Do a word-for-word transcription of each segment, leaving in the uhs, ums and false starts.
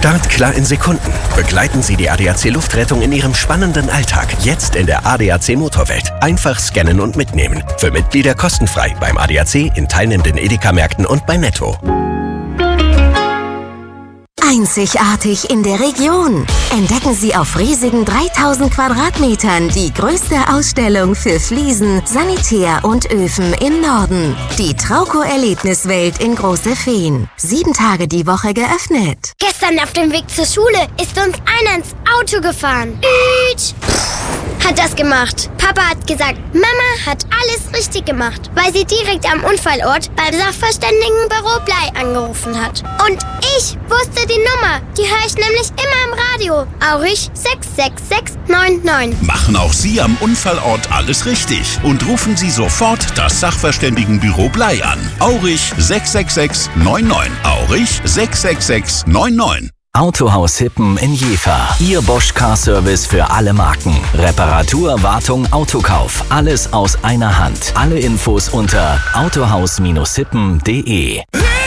Startklar in Sekunden. Begleiten Sie die A D A C Luftrettung in Ihrem spannenden Alltag. Jetzt in der A D A C Motorwelt. Einfach scannen und mitnehmen. Für Mitglieder kostenfrei beim A D A C, in teilnehmenden Edeka-Märkten und bei Netto. Einzigartig in der Region. Entdecken Sie auf riesigen dreitausend Quadratmetern die größte Ausstellung für Fliesen, Sanitär und Öfen im Norden. Die Trauco-Erlebniswelt in Große Feen. Sieben Tage die Woche geöffnet. Gestern auf dem Weg zur Schule ist uns einer ins Auto gefahren. Ütsch. Hat das gemacht. Papa hat gesagt, Mama hat alles richtig gemacht, weil sie direkt am Unfallort beim Sachverständigenbüro Blei angerufen hat. Und ich wusste die Nummer. Die höre ich nämlich immer im Radio. Aurich sechs sechs sechs neun neun. Machen auch Sie am Unfallort alles richtig und rufen Sie sofort das Sachverständigenbüro Blei an. Aurich sechs sechs sechs neun neun. Aurich sechs sechs sechs neun neun. Autohaus Hippen in Jever. Ihr Bosch Car Service für alle Marken. Reparatur, Wartung, Autokauf. Alles aus einer Hand. Alle Infos unter autohaus hippen punkt de.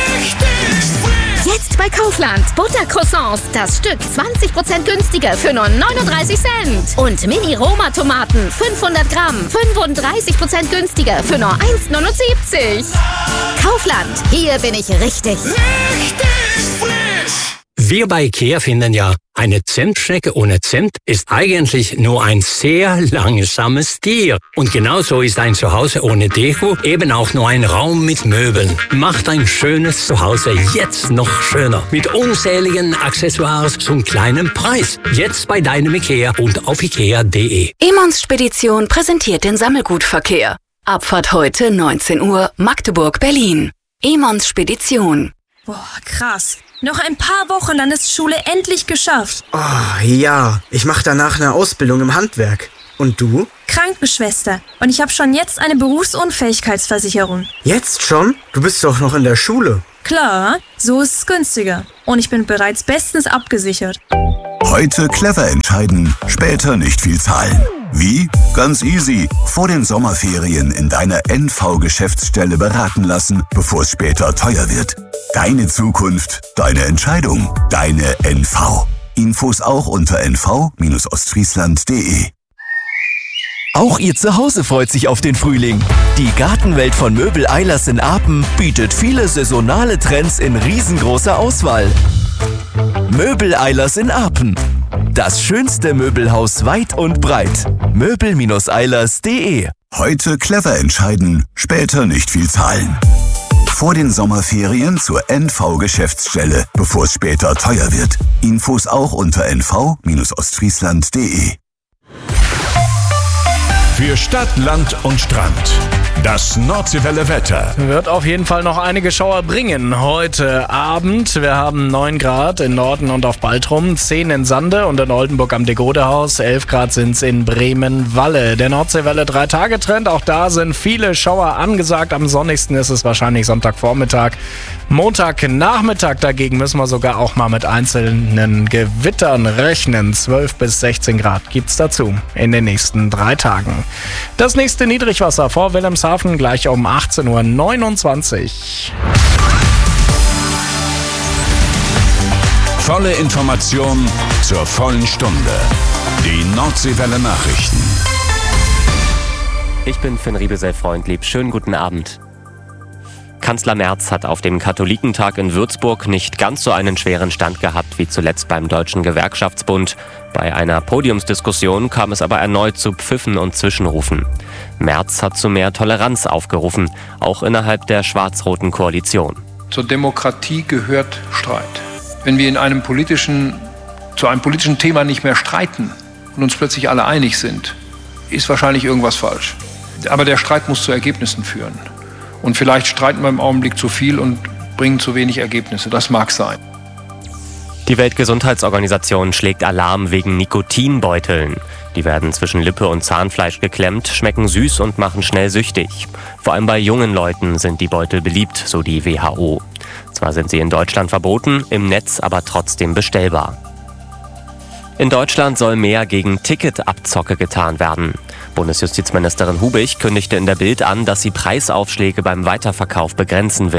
Jetzt bei Kaufland. Buttercroissants. Das Stück zwanzig Prozent günstiger für nur neununddreißig Cent. Und Mini-Roma-Tomaten. fünfhundert Gramm. fünfunddreißig Prozent günstiger für nur eins neunundsiebzig. Kaufland. Hier bin ich richtig. Richtig frisch. Wir bei IKEA finden ja, eine Zentschnecke ohne Zimt ist eigentlich nur ein sehr langsames Tier. Und genauso ist ein Zuhause ohne Deko eben auch nur ein Raum mit Möbeln. Macht ein schönes Zuhause jetzt noch schöner. Mit unzähligen Accessoires zum kleinen Preis. Jetzt bei deinem IKEA und auf ikea punkt de. Emons Spedition präsentiert den Sammelgutverkehr. Abfahrt heute neunzehn Uhr, Magdeburg, Berlin. Emons Spedition. Boah, krass. Noch ein paar Wochen, dann ist Schule endlich geschafft. Oh, ja. Ich mache danach eine Ausbildung im Handwerk. Und du? Krankenschwester. Und ich habe schon jetzt eine Berufsunfähigkeitsversicherung. Jetzt schon? Du bist doch noch in der Schule. Klar, so ist es günstiger. Und ich bin bereits bestens abgesichert. Heute clever entscheiden, später nicht viel zahlen. Wie? Ganz easy. Vor den Sommerferien in deiner N V-Geschäftsstelle beraten lassen, bevor es später teuer wird. Deine Zukunft, deine Entscheidung, deine N V. Infos auch unter n v Bindestrich ostfriesland punkt de. Auch Ihr Zuhause freut sich auf den Frühling. Die Gartenwelt von Möbel Eilers in Apen bietet viele saisonale Trends in riesengroßer Auswahl. Möbel Eilers in Apen. Das schönste Möbelhaus weit und breit. möbel eilers punkt de. Heute clever entscheiden, später nicht viel zahlen. Vor den Sommerferien zur N V-Geschäftsstelle, bevor es später teuer wird. Infos auch unter n v Bindestrich ostfriesland punkt de. Für Stadt, Land und Strand. Das Nordseewelle Wetter. Wird auf jeden Fall noch einige Schauer bringen. Heute Abend, wir haben neun Grad in Norden und auf Baltrum, zehn in Sande und in Oldenburg am Degodehaus, elf Grad sind es in Bremen-Walle. Der Nordseewelle drei-Tage-Trend, auch da sind viele Schauer angesagt. Am sonnigsten ist es wahrscheinlich Sonntagvormittag. Montagnachmittag dagegen müssen wir sogar auch mal mit einzelnen Gewittern rechnen. zwölf bis sechzehn Grad gibt's dazu in den nächsten drei Tagen. Das nächste Niedrigwasser vor Wilhelmshaven gleich um achtzehn Uhr neunundzwanzig. Volle Information zur vollen Stunde. Die Nordseewelle Nachrichten. Ich bin Finn Riebesell-Freundlieb. Schönen guten Abend. Kanzler Merz hat auf dem Katholikentag in Würzburg nicht ganz so einen schweren Stand gehabt wie zuletzt beim Deutschen Gewerkschaftsbund. Bei einer Podiumsdiskussion kam es aber erneut zu Pfiffen und Zwischenrufen. Merz hat zu mehr Toleranz aufgerufen, auch innerhalb der schwarz-roten Koalition. Zur Demokratie gehört Streit. Wenn wir in einem politischen, zu einem politischen Thema nicht mehr streiten und uns plötzlich alle einig sind, ist wahrscheinlich irgendwas falsch. Aber der Streit muss zu Ergebnissen führen. Und vielleicht streiten wir im Augenblick zu viel und bringen zu wenig Ergebnisse. Das mag sein. Die Weltgesundheitsorganisation schlägt Alarm wegen Nikotinbeuteln. Die werden zwischen Lippe und Zahnfleisch geklemmt, schmecken süß und machen schnell süchtig. Vor allem bei jungen Leuten sind die Beutel beliebt, so die W H O. Zwar sind sie in Deutschland verboten, im Netz aber trotzdem bestellbar. In Deutschland soll mehr gegen Ticketabzocke getan werden. Bundesjustizministerin Hubich kündigte in der Bild an, dass sie Preisaufschläge beim Weiterverkauf begrenzen will.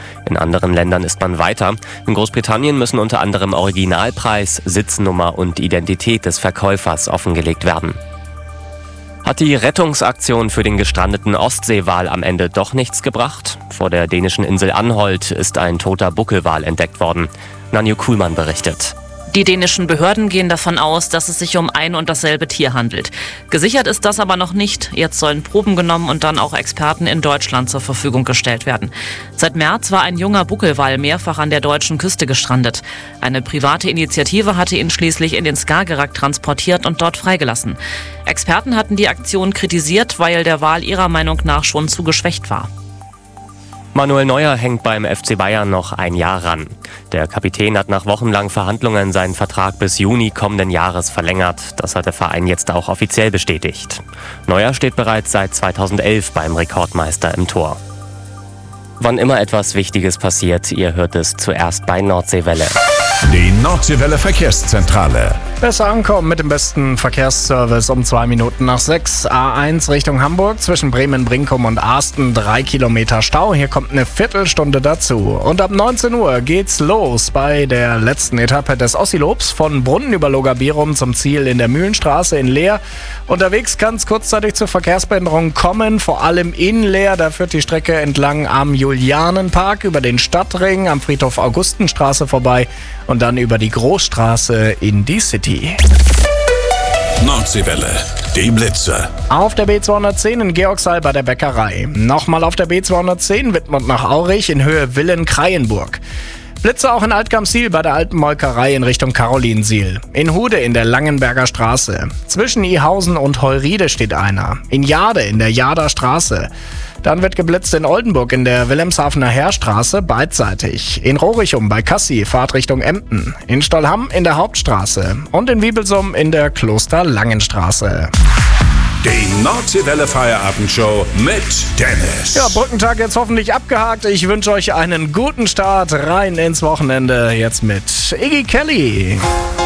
In anderen Ländern ist man weiter. In Großbritannien müssen unter anderem Originalpreis, Sitznummer und Identität des Verkäufers offengelegt werden. Hat die Rettungsaktion für den gestrandeten Ostseewal am Ende doch nichts gebracht? Vor der dänischen Insel Anholt ist ein toter Buckelwal entdeckt worden. Nanju Kuhlmann berichtet. Die dänischen Behörden gehen davon aus, dass es sich um ein und dasselbe Tier handelt. Gesichert ist das aber noch nicht. Jetzt sollen Proben genommen und dann auch Experten in Deutschland zur Verfügung gestellt werden. Seit März war ein junger Buckelwal mehrfach an der deutschen Küste gestrandet. Eine private Initiative hatte ihn schließlich in den Skagerrak transportiert und dort freigelassen. Experten hatten die Aktion kritisiert, weil der Wal ihrer Meinung nach schon zu geschwächt war. Manuel Neuer hängt beim F C Bayern noch ein Jahr ran. Der Kapitän hat nach wochenlangen Verhandlungen seinen Vertrag bis Juni kommenden Jahres verlängert. Das hat der Verein jetzt auch offiziell bestätigt. Neuer steht bereits seit zweitausendelf beim Rekordmeister im Tor. Wann immer etwas Wichtiges passiert, ihr hört es zuerst bei Nordseewelle. Die Nordseewelle Verkehrszentrale. Besser ankommen mit dem besten Verkehrsservice um zwei Minuten nach sechs. A eins Richtung Hamburg zwischen Bremen-Brinkum und Asten. Drei Kilometer Stau. Hier kommt eine Viertelstunde dazu. Und ab neunzehn Uhr geht's los bei der letzten Etappe des Ossilobs von Brunnen über Logabirum zum Ziel in der Mühlenstraße in Leer. Unterwegs kann es kurzzeitig zu Verkehrsbehinderungen kommen, vor allem in Leer. Da führt die Strecke entlang am Julianenpark über den Stadtring, am Friedhof Augustenstraße vorbei und dann über die Großstraße in die City. Nordseewelle, die Blitze. Auf der B zweihundertzehn in Georgshall bei der Bäckerei. Nochmal auf der B zweihundertzehn Wittmund nach Aurich in Höhe Villen-Kreienburg. Blitze auch in Altgamsil bei der alten Molkerei in Richtung Karolinsiel. In Hude in der Langenberger Straße. Zwischen Ihausen und Heuride steht einer. In Jade in der Jader Straße. Dann wird geblitzt in Oldenburg in der Wilhelmshavener Heerstraße beidseitig. In Rorichum bei Kassi, Fahrtrichtung Emden. In Stollham in der Hauptstraße. Und in Wiebelsum in der Klosterlangenstraße. Die Nordseewelle Feierabendshow mit Dennis. Ja, Brückentag jetzt hoffentlich abgehakt. Ich wünsche euch einen guten Start rein ins Wochenende. Jetzt mit Iggy Kelly.